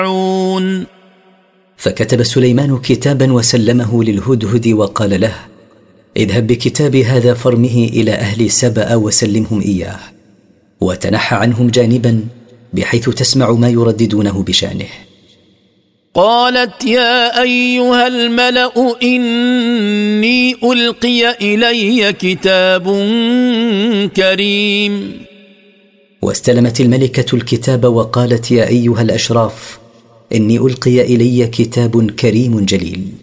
فكتب سليمان كتابا وسلمه للهدهد وقال له: اذهب بكتابي هذا فارمه إلى أهل سبأ وسلمهم إياه، وتنحى عنهم جانبا بحيث تسمع ما يرددونه بشأنه. قالت: يا أيها الملأ إني ألقي إلي كتاب كريم. واستلمت الملكة الكتاب وقالت: يا أيها الأشراف، إني ألقي إلي كتاب كريم جليل.